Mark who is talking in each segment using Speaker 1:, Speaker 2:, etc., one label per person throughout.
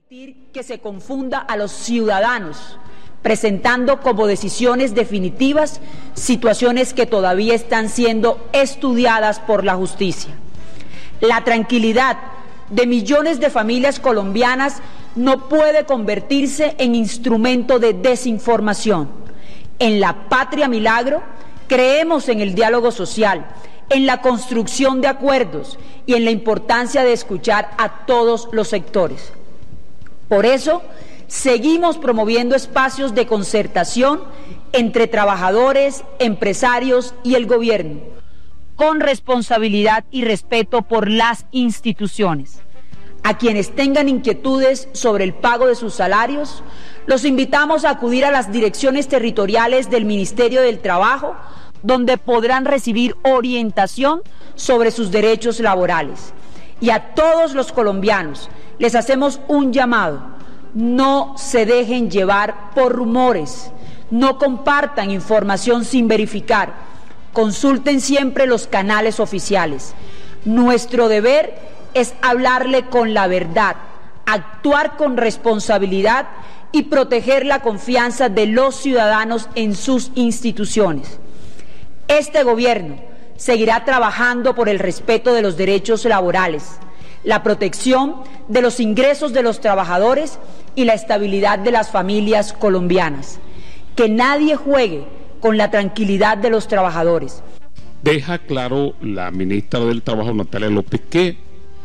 Speaker 1: Que se confunda a los ciudadanos, presentando como decisiones definitivas situaciones que todavía están siendo estudiadas por la justicia. La tranquilidad de millones de familias colombianas no puede convertirse en instrumento de desinformación. En la Patria Milagro creemos en el diálogo social, en la construcción de acuerdos y en la importancia de escuchar a todos los sectores. Por eso, seguimos promoviendo espacios de concertación entre trabajadores, empresarios y el gobierno, con responsabilidad y respeto por las instituciones. A quienes tengan inquietudes sobre el pago de sus salarios, los invitamos a acudir a las direcciones territoriales del Ministerio del Trabajo, donde podrán recibir orientación sobre sus derechos laborales. Y a todos los colombianos les hacemos un llamado: no se dejen llevar por rumores, no compartan información sin verificar, consulten siempre los canales oficiales. Nuestro deber es hablarle con la verdad, actuar con responsabilidad y proteger la confianza de los ciudadanos en sus instituciones. Este gobierno seguirá trabajando por el respeto de los derechos laborales, la protección de los ingresos de los trabajadores y la estabilidad de las familias colombianas. Que nadie juegue con la tranquilidad de los trabajadores.
Speaker 2: Deja claro la ministra del Trabajo, Natalia López, que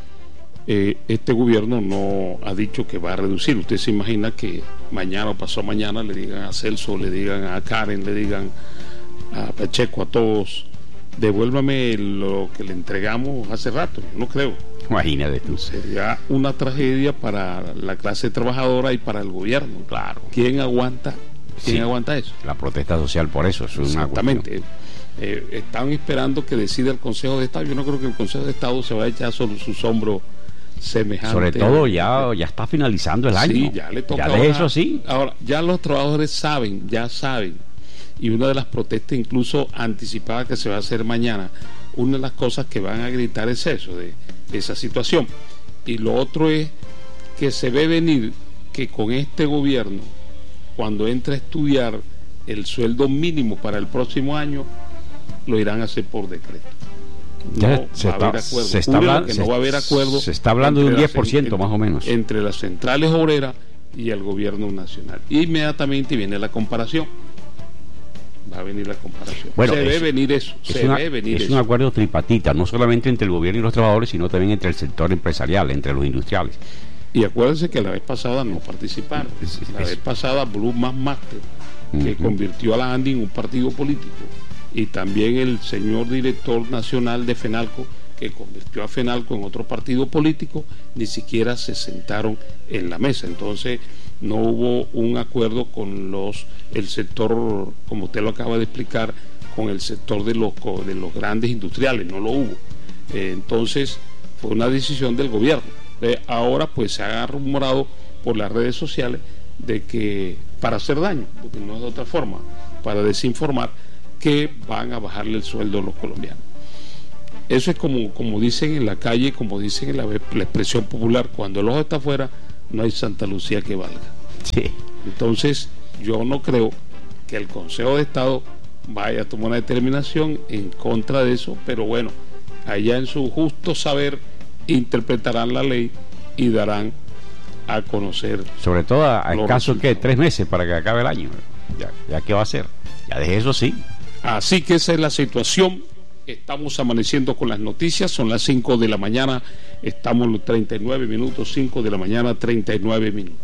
Speaker 2: este gobierno no ha dicho que va a reducir. Usted se imagina que mañana o pasado mañana le digan a Celso, le digan a Karen, le digan a Pacheco, a todos: devuélvame lo que le entregamos hace rato. No creo.
Speaker 3: Imagínate tú.
Speaker 2: Sería una tragedia para la clase trabajadora y para el gobierno.
Speaker 3: Claro.
Speaker 2: ¿Quién aguanta eso?
Speaker 3: La protesta social por eso es una
Speaker 2: exactamente. Están esperando que decida el Consejo de Estado. Yo no creo que el Consejo de Estado se vaya a echar sobre sus hombros semejante.
Speaker 3: Sobre todo ya está finalizando el año.
Speaker 2: Sí, ya le toca.
Speaker 3: Ya de eso sí.
Speaker 2: Ahora, ya los trabajadores saben. Y una de las protestas incluso anticipadas que se va a hacer mañana, una de las cosas que van a gritar es eso, de esa situación. Y lo otro es que se ve venir que con este gobierno, cuando entre a estudiar el sueldo mínimo para el próximo año, lo irán a hacer por decreto. No va a haber acuerdo. No va a haber acuerdo.
Speaker 3: Se está hablando de un 10% más o menos
Speaker 2: entre las centrales obreras y el gobierno nacional. Inmediatamente viene la comparación. Va a venir la comparación.
Speaker 3: Bueno,
Speaker 2: se ve venir eso.
Speaker 3: Es un acuerdo tripartita, no solamente entre el gobierno y los trabajadores, sino también entre el sector empresarial, entre los industriales.
Speaker 2: Y acuérdense que la vez pasada no participaron. La vez pasada Blue Master, que convirtió a la ANDI en un partido político, y también el señor director nacional de FENALCO, que convirtió a FENALCO en otro partido político, ni siquiera se sentaron en la mesa. Entonces no hubo un acuerdo con el sector, como usted lo acaba de explicar, con el sector de los grandes industriales, no lo hubo. Entonces fue una decisión del gobierno. Ahora pues se ha rumorado por las redes sociales de que, para hacer daño, porque no es de otra forma, para desinformar, que van a bajarle el sueldo a los colombianos. Eso es como dicen en la calle, como dicen en la expresión popular: cuando el ojo está afuera, no hay Santa Lucía que valga.
Speaker 3: Sí.
Speaker 2: Entonces yo no creo que el Consejo de Estado vaya a tomar una determinación en contra de eso, pero bueno, allá en su justo saber interpretarán la ley y darán a conocer.
Speaker 3: Sobre todo al caso que 3 meses para que acabe el año. Ya qué va a hacer. Ya de eso sí.
Speaker 2: Así que esa es la situación. Estamos amaneciendo con las noticias. Son las 5 de la mañana. Estamos en los 39 minutos. 5 de la mañana, 39 minutos.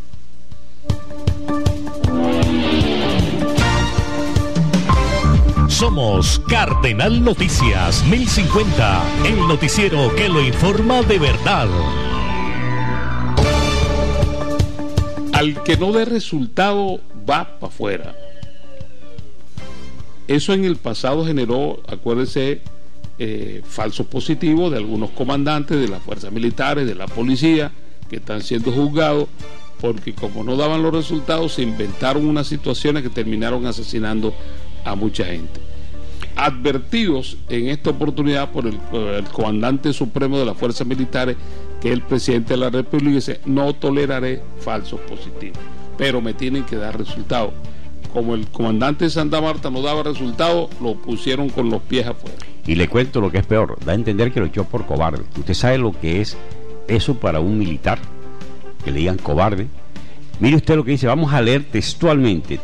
Speaker 4: Somos Cardenal Noticias 1050, el noticiero que lo informa de verdad.
Speaker 2: Al que no dé resultado, va para afuera. Eso en el pasado generó, acuérdense, falsos positivos de algunos comandantes de las fuerzas militares, de la policía, que están siendo juzgados, porque como no daban los resultados, se inventaron unas situaciones que terminaron asesinando a mucha gente. Advertidos en esta oportunidad por el comandante supremo de las fuerzas militares, que el presidente de la República dice: no toleraré falsos positivos, pero me tienen que dar resultados. Como el comandante de Santa Marta no daba resultados, lo pusieron con los pies afuera.
Speaker 3: Y le cuento lo que es peor, da a entender que lo echó por cobarde. ¿Usted sabe lo que es eso para un militar? Que le digan cobarde. Mire usted lo que dice, vamos a leer textualmente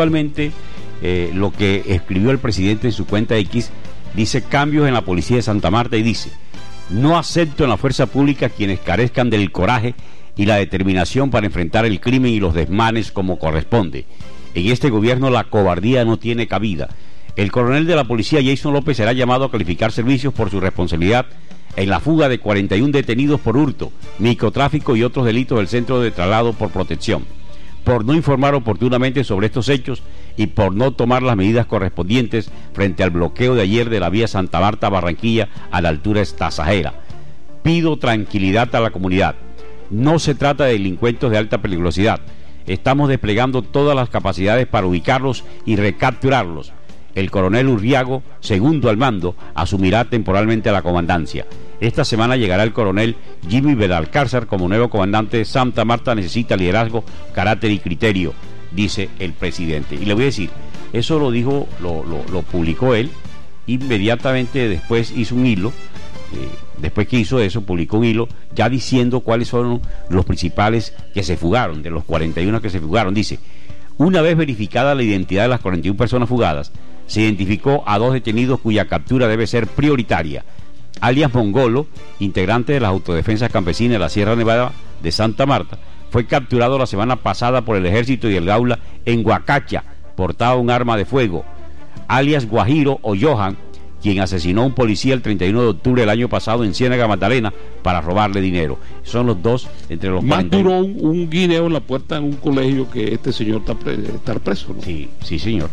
Speaker 3: lo que escribió el presidente en su cuenta X. Dice: cambios en la policía de Santa Marta, y dice: no acepto en la fuerza pública quienes carezcan del coraje y la determinación para enfrentar el crimen y los desmanes como corresponde. En este gobierno la cobardía no tiene cabida. El coronel de la policía, Jason López, será llamado a calificar servicios por su responsabilidad en la fuga de 41 detenidos por hurto, microtráfico y otros delitos del Centro de Traslado por Protección, por no informar oportunamente sobre estos hechos y por no tomar las medidas correspondientes frente al bloqueo de ayer de la vía Santa Marta-Barranquilla a la altura de Tasajera. Pido tranquilidad a la comunidad. No se trata de delincuentes de alta peligrosidad. Estamos desplegando todas las capacidades para ubicarlos y recapturarlos. El coronel Urriago, segundo al mando, asumirá temporalmente la comandancia. Esta semana llegará el coronel Jimmy Belalcázar como nuevo comandante de Santa Marta. Necesita liderazgo, carácter y criterio, dice el presidente. Y le voy a decir, eso lo dijo, lo publicó él. Inmediatamente después hizo un hilo, después que hizo eso, publicó un hilo ya diciendo cuáles son los principales que se fugaron, de los 41 que se fugaron. Dice: una vez verificada la identidad de las 41 personas fugadas, se identificó a 2 detenidos cuya captura debe ser prioritaria. Alias Mongolo, integrante de las autodefensas campesinas de la Sierra Nevada de Santa Marta, fue capturado la semana pasada por el Ejército y el Gaula en Huacacha, portaba un arma de fuego. Alias Guajiro o Johan, quien asesinó a un policía el 31 de octubre del año pasado en Ciénaga Magdalena para robarle dinero. Son los dos entre los
Speaker 2: más duró un guineo en la puerta en un colegio que este señor está preso, ¿no?
Speaker 3: Sí, sí, señor.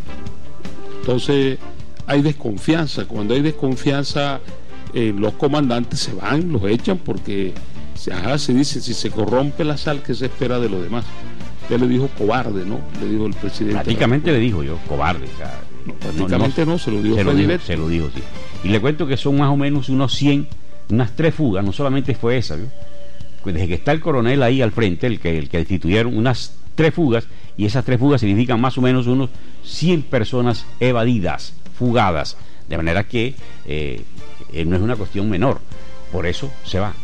Speaker 2: Entonces hay desconfianza. Cuando hay desconfianza, los comandantes se van, los echan, porque se dice: si se corrompe la sal, ¿qué se espera de los demás? Ya le dijo cobarde, ¿no? Le dijo el presidente.
Speaker 3: Prácticamente le dijo yo, cobarde. O sea,
Speaker 2: no, prácticamente no, se lo dijo.
Speaker 3: Se lo dijo, sí. Y le cuento que son más o menos unos 100, unas 3 fugas, no solamente fue esa, ¿vio? Pues desde que está el coronel ahí al frente, el que destituyeron, unas 3 fugas, y esas 3 fugas significan más o menos unos 100 personas evadidas, fugadas, de manera que no es una cuestión menor, por eso se va.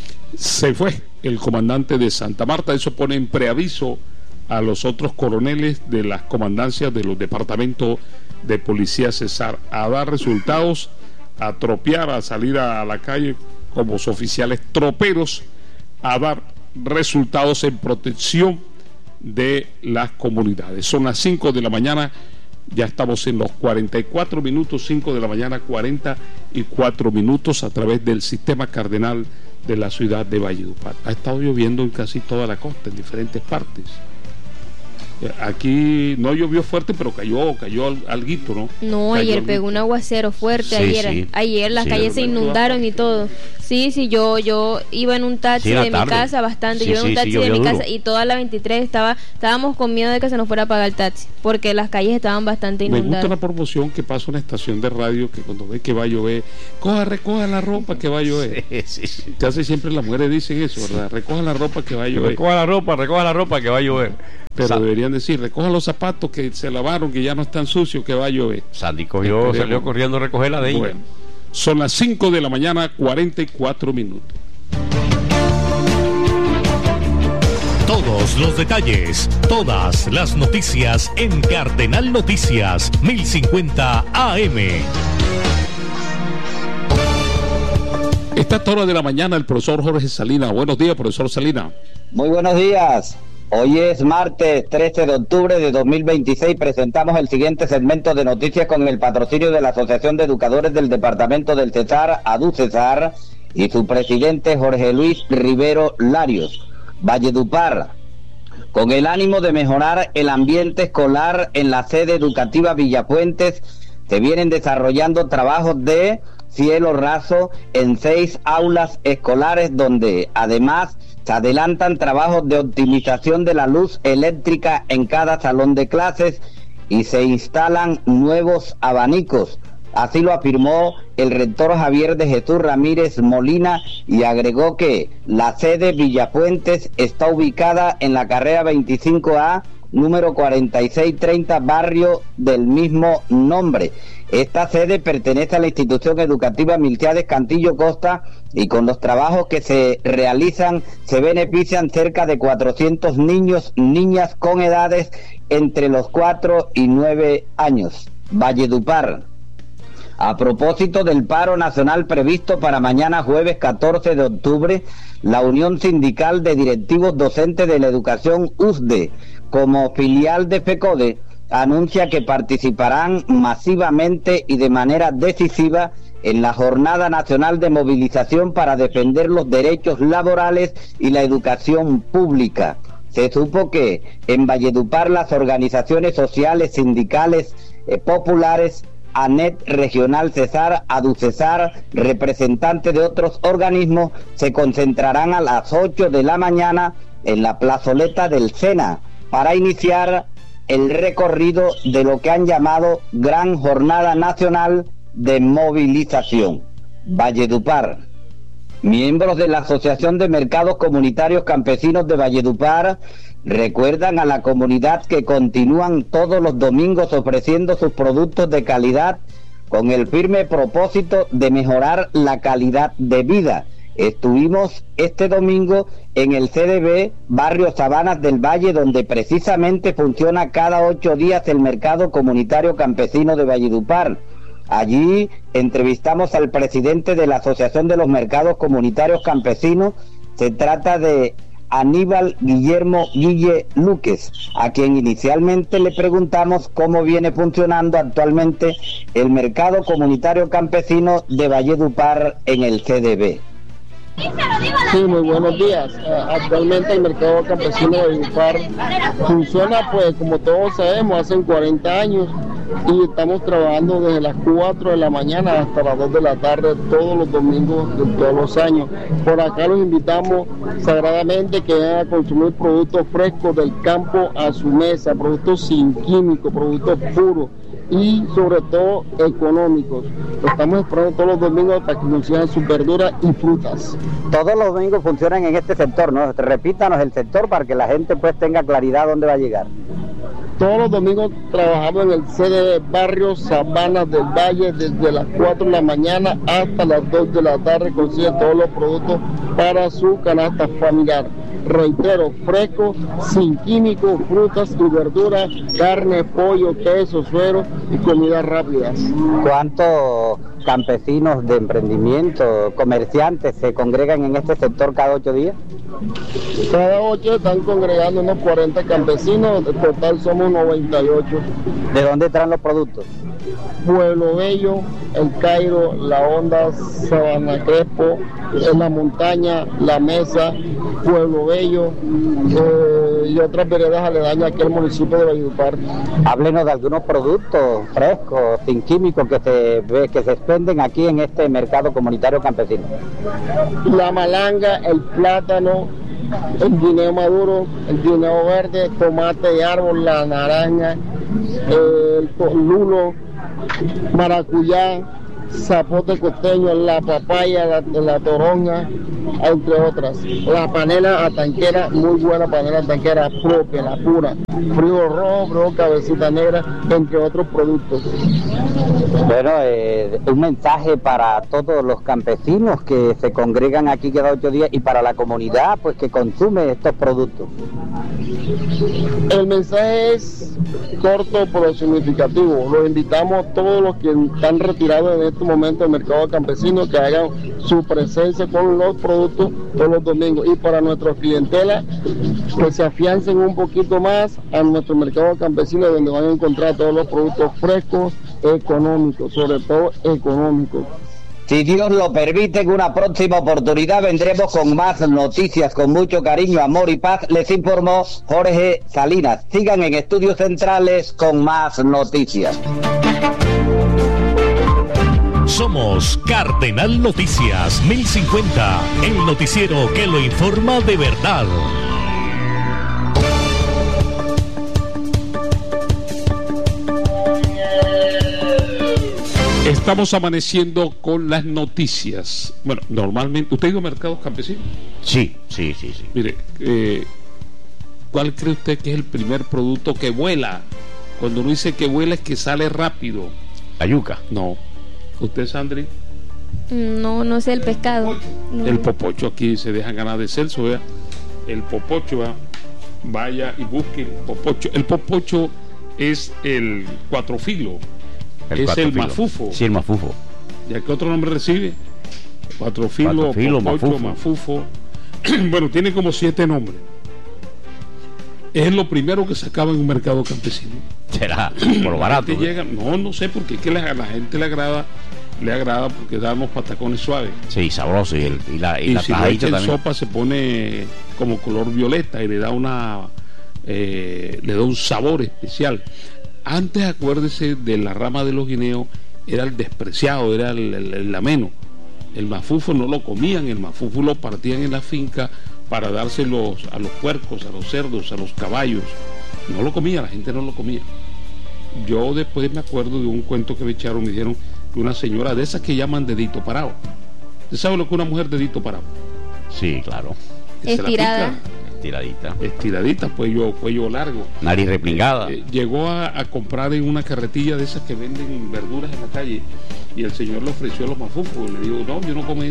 Speaker 2: Se fue el comandante de Santa Marta. Eso pone en preaviso a los otros coroneles de las comandancias de los departamentos de policía Cesar a dar resultados, a tropear, a salir a la calle como oficiales troperos, a dar resultados en protección de las comunidades. Son las 5 de la mañana, ya estamos en los 44 minutos, 5 de la mañana 44 minutos, a través del sistema cardenal de la ciudad de Valledupar. Ha estado lloviendo en casi toda la costa, en diferentes partes. Aquí no llovió fuerte, pero cayó alguito, ¿no?
Speaker 5: No, ayer pegó un aguacero fuerte, sí, ayer las calles se inundaron y todo. Sí, yo iba en un taxi de mi casa bastante, yo iba en un taxi de mi casa y toda la 23 estábamos con miedo de que se nos fuera a apagar el taxi, porque las calles estaban bastante inundadas. Me
Speaker 2: gusta la promoción que pasa en una estación de radio, que cuando ve que va a llover, recoja la ropa que va a llover. Sí. Casi siempre las mujeres dicen eso, ¿verdad? Recoja la ropa que va a llover.
Speaker 3: Recoja la ropa que va a llover.
Speaker 2: Pero deberían decir: recoja los zapatos que se lavaron, que ya no están sucios, que va a llover.
Speaker 3: Sandy salió corriendo a recoger la de ella.
Speaker 2: Bueno, son las 5 de la mañana, 44 minutos.
Speaker 4: Todos los detalles, todas las noticias en Cardenal Noticias 1050 AM.
Speaker 2: Esta hora de la mañana, el profesor Jorge Salinas. Buenos días, profesor Salinas.
Speaker 6: Muy buenos días. Hoy es martes 13 de octubre de 2026. Presentamos el siguiente segmento de noticias con el patrocinio de la Asociación de Educadores del Departamento del Cesar, ADUCESAR, y su presidente Jorge Luis Rivero Larios. Valledupar, con el ánimo de mejorar el ambiente escolar en la sede educativa Villapuentes, se vienen desarrollando trabajos de cielo raso en 6 aulas escolares, donde además se adelantan trabajos de optimización de la luz eléctrica en cada salón de clases y se instalan nuevos abanicos Así lo afirmó el rector Javier de Jesús Ramírez Molina y agregó que la sede Villafuentes está ubicada en la carrera 25A, número 4630, barrio del mismo nombre. Esta sede pertenece a la institución educativa Miltiades Cantillo Costa y con los trabajos que se realizan se benefician cerca de 400 niños, niñas con edades entre los 4 y 9 años. Valledupar. A propósito del paro nacional previsto para mañana jueves 14 de octubre, la Unión Sindical de Directivos Docentes de la Educación USDE, como filial de FECODE, anuncia que participarán masivamente y de manera decisiva en la Jornada Nacional de Movilización para defender los derechos laborales y la educación pública. Se supo que en Valledupar las organizaciones sociales, sindicales, populares, ANET Regional Cesar, ADUCESAR, representantes de otros organismos, se concentrarán a las 8 de la mañana en la plazoleta del SENA para iniciar el recorrido de lo que han llamado Gran Jornada Nacional de Movilización. Valledupar. Miembros de la Asociación de Mercados Comunitarios Campesinos de Valledupar recuerdan a la comunidad que continúan todos los domingos ofreciendo sus productos de calidad con el firme propósito de mejorar la calidad de vida. Estuvimos este domingo en el CDB, barrio Sabanas del Valle, donde precisamente funciona cada 8 días el Mercado Comunitario Campesino de Valledupar. Allí entrevistamos al presidente de la Asociación de los Mercados Comunitarios Campesinos. Se trata de Aníbal Guillermo Guille Luques, a quien inicialmente le preguntamos cómo viene funcionando actualmente el Mercado Comunitario Campesino de Valledupar en el CDB.
Speaker 7: Sí, muy buenos días. Actualmente el mercado campesino de Valledupar funciona, pues como todos sabemos, hace 40 años y estamos trabajando desde las 4 de la mañana hasta las 2 de la tarde todos los domingos de todos los años. Por acá los invitamos sagradamente que vengan a consumir productos frescos del campo a su mesa, productos sin químicos, productos puros y sobre todo económicos. Lo estamos esperando todos los domingos para que consigan sus verduras y frutas.
Speaker 6: Todos los domingos funcionan en este sector, ¿no? Repítanos el sector para que la gente pues tenga claridad dónde va a llegar.
Speaker 7: Todos los domingos trabajamos en el sede de barrio Sabanas del Valle desde las 4 de la mañana hasta las 2 de la tarde. Consiguen todos los productos para su canasta familiar. Reitero, fresco, sin químicos, frutas y verduras, carne, pollo, queso, suero y comidas rápidas.
Speaker 6: ¿Cuántos campesinos de emprendimiento, comerciantes se congregan en este sector cada 8 días?
Speaker 7: Cada 8 están congregando unos 40 campesinos, en total somos 98.
Speaker 6: ¿De dónde traen los productos?
Speaker 7: Pueblo Bello, El Cairo, La Honda, Sabana Crespo, en la montaña, La Mesa, Pueblo Bello y otras veredas aledañas aquí al municipio de Valledupar.
Speaker 6: Háblenos de algunos productos frescos, sin químicos que se expenden aquí en este mercado comunitario campesino.
Speaker 7: La malanga, el plátano, el guineo maduro, el guineo verde, tomate de árbol, la naranja, el lulo, maracuyá, zapote costeño, la papaya, la toronja, entre otras. La panela atanquera, muy buena panela atanquera propia, la pura. Frío rojo, frío cabecita negra, entre otros productos.
Speaker 6: Bueno, un mensaje para todos los campesinos que se congregan aquí cada 8 días y para la comunidad pues que consume estos productos.
Speaker 7: El mensaje es corto pero significativo. Los invitamos a todos los que están retirados en este momento del mercado campesino que hagan su presencia con los productos todos los domingos, y para nuestra clientela pues se afiancen un poquito más a nuestro mercado campesino, donde van a encontrar todos los productos frescos, económicos, sobre todo económicos.
Speaker 6: Si Dios lo permite, en una próxima oportunidad vendremos con más noticias, con mucho cariño, amor y paz. Les informó Jorge Salinas. Sigan en Estudios Centrales con más noticias.
Speaker 4: Somos Cardenal Noticias 1050, el noticiero que lo informa de verdad.
Speaker 2: Estamos amaneciendo con las noticias. Bueno, normalmente, ¿usted ha ido a mercados campesinos?
Speaker 3: Sí.
Speaker 2: Mire, ¿cuál cree usted que es el primer producto que vuela? Cuando uno dice que vuela es que sale rápido.
Speaker 3: La yuca.
Speaker 2: No. ¿Usted, Sandri?
Speaker 5: No sé, el pescado.
Speaker 2: El popocho, aquí se dejan ganar de Celso, vea. El popocho, vaya y busque el popocho. El popocho es el cuatrofilo. El mafufo.
Speaker 3: Sí, el mafufo.
Speaker 2: ¿Y a qué otro nombre recibe? Cuatrofilo, popocho, mafufo. Bueno, tiene como 7 nombres. Es lo primero que sacaba en un mercado campesino.
Speaker 3: ¿Será? Por barato.
Speaker 2: No sé, porque es que a la gente le agrada porque da unos patacones suaves.
Speaker 3: Sí, sabroso. Y la
Speaker 2: si lo echa en sopa se pone como color violeta y le da un sabor especial. Antes, acuérdese, de la rama de los guineos era el despreciado, era el ameno. El mafufo no lo comían, el mafufo lo partían en la finca para dárselos a los puercos, a los cerdos, a los caballos. No lo comía, la gente no lo comía. Yo después me acuerdo de un cuento que me echaron, me dijeron que una señora de esas que llaman dedito parado. ¿Usted sabe lo que es una mujer dedito parado?
Speaker 3: Sí, claro.
Speaker 5: Estirada.
Speaker 2: Estiradita, cuello largo.
Speaker 3: Nariz replingada.
Speaker 2: Llegó a comprar en una carretilla de esas que venden verduras en la calle y el señor le ofreció los mafufos y le dijo, no, yo no como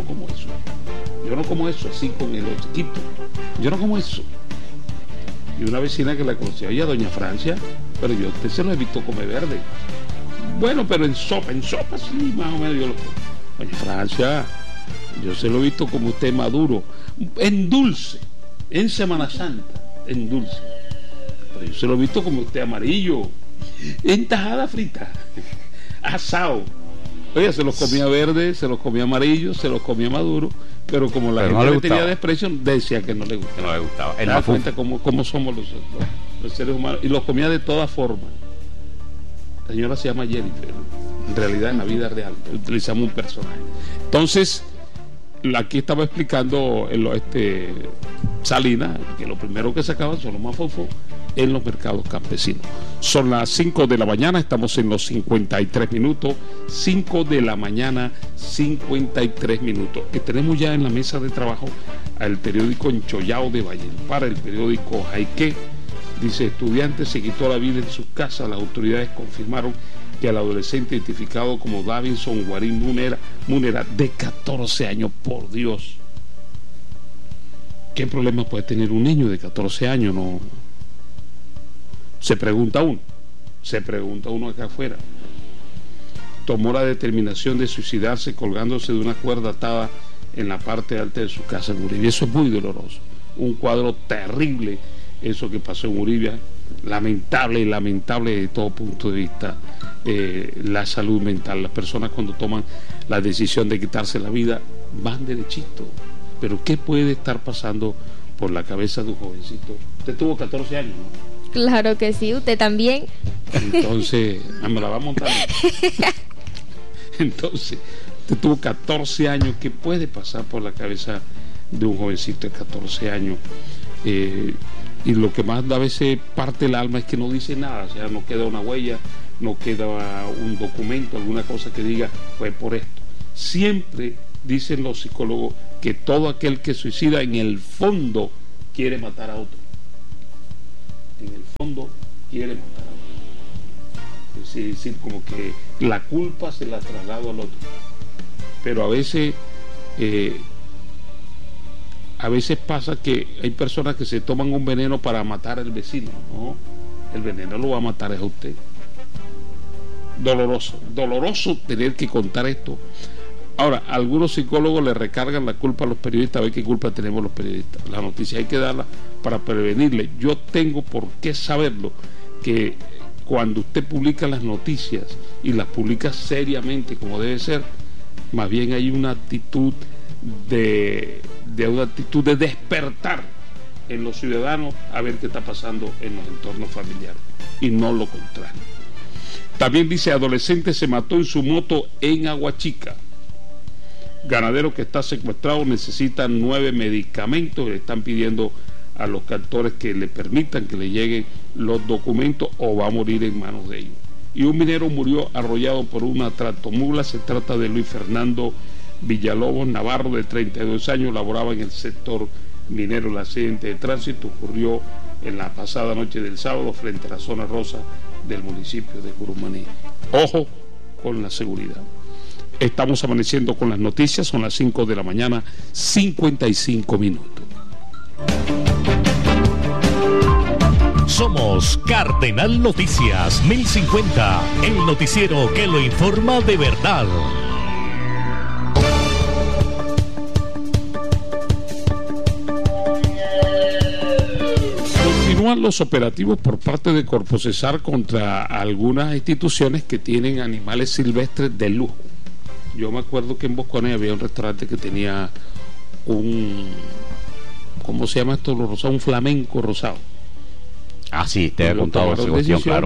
Speaker 2: eso así con el hociquito, yo no como eso. Y una vecina que la conocía, oye, doña Francia, pero yo a usted se lo he visto comer verde. Bueno, pero en sopa sí, más o menos yo lo como. Doña Francia, yo se lo he visto como usted maduro, en dulce. En Semana Santa, en dulce. Pero yo se lo he visto como usted amarillo, en tajada frita, asado. Oye, se los comía verde, se los comía amarillo, se los comía maduro, pero como la gente no le tenía desprecio, decía que no le gustaba.
Speaker 3: Que no le gustaba.
Speaker 2: ¿Te das cuenta cómo somos los seres humanos? Y los comía de todas formas. La señora se llama Jennifer. En realidad, en la vida real, utilizamos un personaje. Entonces, aquí estaba explicando Salinas que lo primero que sacaban son los mafufos en los mercados campesinos. Son las 5 de la mañana, estamos en los 53 minutos. 5 de la mañana, 53 minutos. Que tenemos ya en la mesa de trabajo al periódico Enchollao de Valledupar, el periódico Jaique. Dice, estudiante se quitó la vida en su casa. Las autoridades confirmaron que al adolescente identificado como Davinson Guarín Munera, de 14 años, por Dios. ¿Qué problema puede tener un niño de 14 años? No. Se pregunta uno acá afuera. Tomó la determinación de suicidarse colgándose de una cuerda atada en la parte alta de su casa en Uribia. Eso es muy doloroso. Un cuadro terrible, eso que pasó en Uribia. Lamentable de todo punto de vista. La salud mental. Las personas cuando toman la decisión de quitarse la vida van derechito. Pero ¿qué puede estar pasando por la cabeza de un jovencito? Usted tuvo 14 años, ¿no?
Speaker 5: Claro que sí, usted también.
Speaker 2: Entonces, me la va a montar. Entonces, usted tuvo 14 años. ¿Qué puede pasar por la cabeza de un jovencito de 14 años? Y lo que más a veces parte el alma es que no dice nada, o sea, no queda una huella, no queda un documento, alguna cosa que diga fue por esto. Siempre dicen los psicólogos que todo aquel que suicida en el fondo quiere matar a otro. En el fondo quiere matar a otro. Es decir, como que la culpa se la traslada al otro. Pero a veces pasa que hay personas que se toman un veneno para matar al vecino. No, el veneno lo va a matar es a usted. Doloroso tener que contar esto. Ahora, algunos psicólogos le recargan la culpa a los periodistas. A ver qué culpa tenemos los periodistas. La noticia hay que darla para prevenirle. Yo tengo por qué saberlo, que cuando usted publica las noticias y las publica seriamente como debe ser, más bien hay una actitud de despertar en los ciudadanos a ver qué está pasando en los entornos familiares y no lo contrario. También dice, adolescente se mató en su moto en Aguachica. Ganadero que está secuestrado necesita 9 medicamentos. Le están pidiendo a los cantores que le permitan que le lleguen los documentos o va a morir en manos de ellos. y un minero murió arrollado por una tractomula. Se trata de Luis Fernando Villalobos Navarro, de 32 años, laboraba en el sector minero. El accidente de tránsito ocurrió en la pasada noche del sábado frente a la zona rosa del municipio de Curumaní. Ojo con la seguridad. Estamos amaneciendo con las noticias, son las 5 de la mañana, 55 minutos.
Speaker 4: Somos Cardenal Noticias 1050, el noticiero que lo informa de verdad.
Speaker 2: Continúan los operativos por parte de Corpocesar contra algunas instituciones que tienen animales silvestres de lujo. Yo me acuerdo que en Boscones había un restaurante que tenía ¿cómo se llama esto? Un flamenco rosado.
Speaker 3: Ah, sí, te he contado esa cuestión, claro.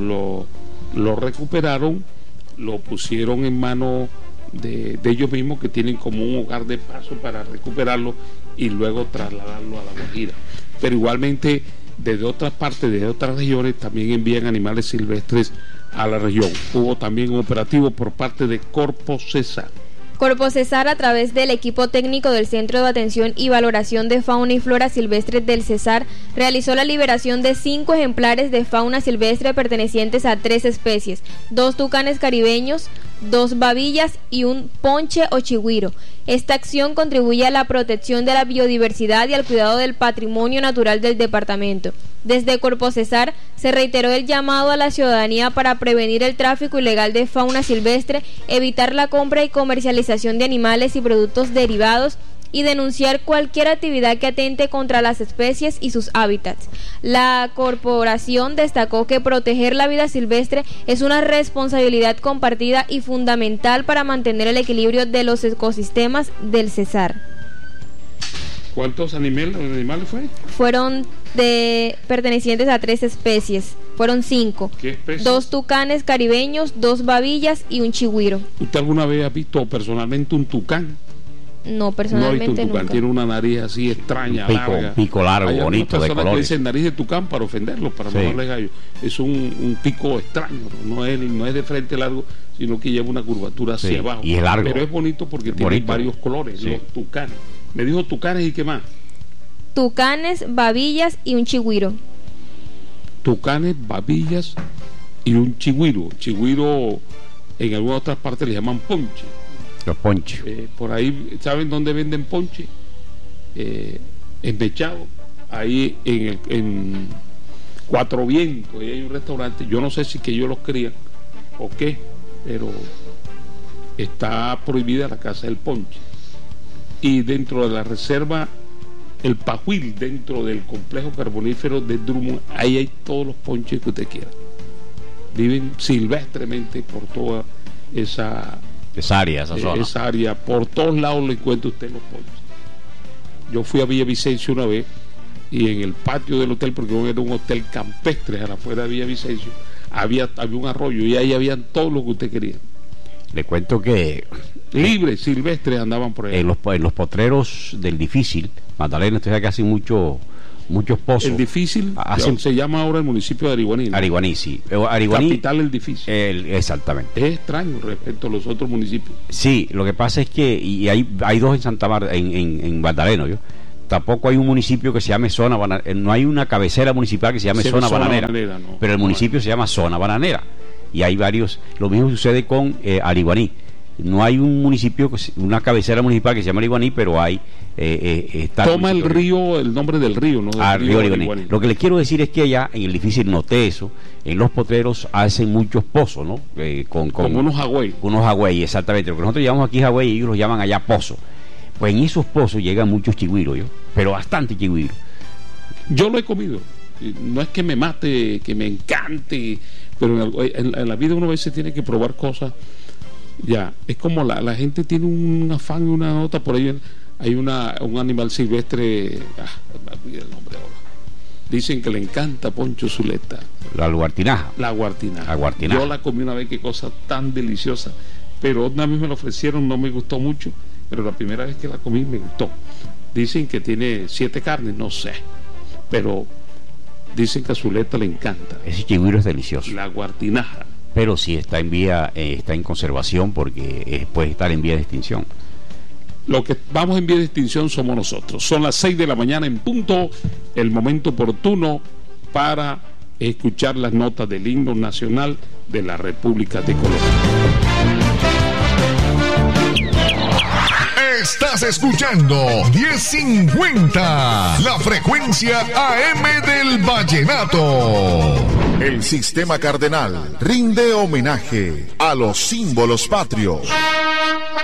Speaker 2: Lo recuperaron, lo pusieron en manos de ellos mismos, que tienen como un hogar de paso para recuperarlo y luego trasladarlo a La Guajira. Pero igualmente, desde otras partes, de otras regiones, también envían animales silvestres a la región. Hubo también un operativo por parte de Corpocesar.
Speaker 5: Corpocesar, a través del equipo técnico del Centro de Atención y Valoración de Fauna y Flora Silvestres del Cesar, realizó la liberación de 5 ejemplares de fauna silvestre pertenecientes a 3 especies, 2 tucanes caribeños, 2 babillas y un ponche o chigüiro. Esta acción contribuye a la protección de la biodiversidad y al cuidado del patrimonio natural del departamento. Desde Corpocesar se reiteró el llamado a la ciudadanía para prevenir el tráfico ilegal de fauna silvestre, evitar la compra y comercialización de animales y productos derivados y denunciar cualquier actividad que atente contra las especies y sus hábitats. La corporación destacó que proteger la vida silvestre es una responsabilidad compartida y fundamental para mantener el equilibrio de los ecosistemas del Cesar.
Speaker 2: ¿Cuántos animales fue?
Speaker 5: Fueron pertenecientes a 3 especies. Fueron 5.
Speaker 2: ¿Qué especies?
Speaker 5: 2 tucanes caribeños, 2 babillas y un chigüiro.
Speaker 2: ¿Usted alguna vez ha visto personalmente un tucán?
Speaker 5: No, personalmente
Speaker 2: no. Un tucán
Speaker 5: nunca.
Speaker 2: Tiene una nariz así extraña,
Speaker 3: larga. Pico largo,
Speaker 2: hay
Speaker 3: bonito, de colores.
Speaker 2: Que dicen nariz de tucán para ofenderlos, para no darle gallo. Es un pico extraño, no es de frente largo, sino que lleva una curvatura hacia abajo.
Speaker 3: Y es largo.
Speaker 2: Pero es bonito porque tiene varios colores, los tucanes. Me dijo tucanes, ¿y qué más?
Speaker 5: Tucanes, babillas y un chigüiro.
Speaker 2: Tucanes, babillas y un chigüiro. Chigüiro en algunas otras partes le llaman ponche.
Speaker 3: Los ponches.
Speaker 2: Por ahí, ¿saben dónde venden ponche? En Mechado, ahí en Cuatro Vientos, ahí hay un restaurante. Yo no sé si que ellos los crían o qué, pero está prohibida la caza del ponche. Y dentro de la reserva El Pajuil, dentro del complejo carbonífero de Drummond, ahí hay todos los ponches que usted quiera. Viven silvestremente por toda esa área, esa área, por todos lados le encuentra usted los ponches. Yo fui a Villavicencio una vez y en el patio del hotel, porque era un hotel campestre a la afuera de Villavicencio, había un arroyo y ahí habían todo lo que usted quería.
Speaker 3: Le cuento que
Speaker 2: libres, silvestres andaban por ahí.
Speaker 3: En los potreros del Difícil, Magdalena, usted sabe que hacen muchos pozos.
Speaker 2: El Difícil se llama ahora el municipio de Ariguaní, ¿no?
Speaker 3: Ariguaní, sí. Ariguaní,
Speaker 2: capital del Difícil.
Speaker 3: Exactamente.
Speaker 2: Es extraño respecto a los otros municipios.
Speaker 3: Sí, lo que pasa es que y hay 2 en Santa Marta, en Magdalena, ¿yo? Tampoco hay un municipio que se llame Zona Bananera, no hay una cabecera municipal que se llame Zona Bananera, no, pero el municipio se llama Zona Bananera. Y hay varios, lo mismo sucede con Ariguaní. No hay un municipio, una cabecera municipal que se llama Ariguaní, pero hay
Speaker 2: toma el río, el nombre del río, ¿no? Del
Speaker 3: río Ariguaní. Lo que les quiero decir es que allá en el Difícil noté eso. En los potreros hacen muchos pozos, ¿no? Con
Speaker 2: unos Hawái.
Speaker 3: Unos Hawái, exactamente. Lo que nosotros llamamos aquí Hawái, ellos los llaman allá pozos. Pues en esos pozos llegan muchos chigüiros, pero bastante chigüiros.
Speaker 2: Yo lo he comido. No es que me mate, que me encante, pero en la vida uno a veces tiene que probar cosas. Ya, es como la gente tiene un afán y una nota. Por ahí hay un animal silvestre, me olvidé el nombre ahora. Dicen que le encanta Poncho Zuleta.
Speaker 3: La guartinaja.
Speaker 2: La guartinaja. Yo la comí una vez, qué cosa tan deliciosa. Pero una vez me la ofrecieron, no me gustó mucho, pero la primera vez que la comí me gustó. Dicen que tiene 7 carnes, no sé, pero dicen que a Zuleta le encanta.
Speaker 3: Ese chigüiro es delicioso.
Speaker 2: La guartinaja.
Speaker 3: pero sí está en vía, está en conservación porque puede estar en vía de extinción.
Speaker 2: Lo que vamos en vía de extinción somos nosotros. Son las 6 de la mañana en punto, el momento oportuno para escuchar las notas del himno nacional de la República de Colombia.
Speaker 8: Estás escuchando 1050, la frecuencia AM del vallenato. El Sistema Cardenal rinde homenaje a los símbolos patrios.